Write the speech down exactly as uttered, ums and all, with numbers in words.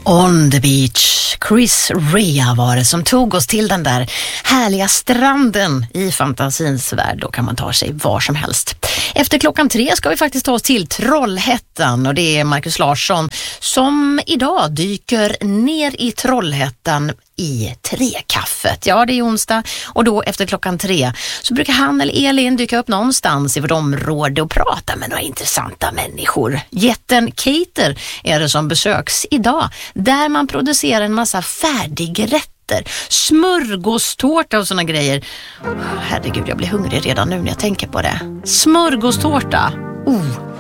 On the beach, Chris Rea var det som tog oss till den där härliga stranden i fantasins värld. Då kan man ta sig var som helst. Efter klockan tre ska vi faktiskt ta oss till Trollhättan, och det är Marcus Larsson som idag dyker ner i Trollhättan i Trekaffet. Ja, det är onsdag, och då efter klockan tre så brukar han eller Elin dyka upp någonstans i vårt område och prata med några intressanta människor. Jätten Cater är det som besöks idag, där man producerar en massa färdigrätter, smörgåstårta och såna grejer. Herregud, jag blir hungrig redan nu när jag tänker på det. Smörgåstårta. Oh.